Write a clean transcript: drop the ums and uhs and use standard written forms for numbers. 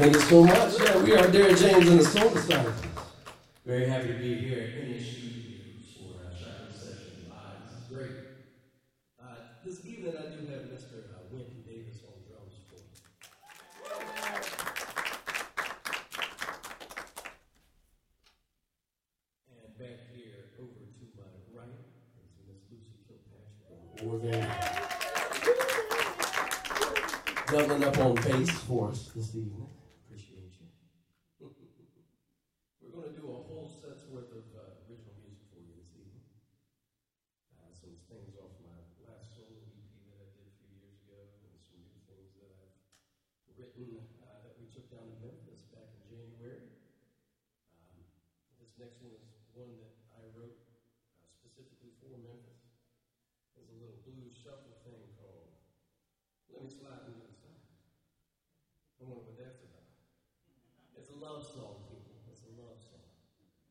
Thank you so much. Yeah, we are Derek James and the Soul Society. Very happy to be here at NSU for our Shadow Session Live. This is great. This evening I do have Mr. Winton Davis on drums for me. And back here over to my right is Miss Lucy Kilpatrick. Doubling up on bass for us this evening. Appreciate you. We're going to do a whole set's worth of original music for you this evening. Some things off my last solo EP that I did a few years ago, and some new things that I've written that we took down to Memphis back in January. This next one is one that I wrote specifically for Memphis. There's a little blues shuffle thing called Let Me Slide Into the Side. I wonder what that's about. It's a love song.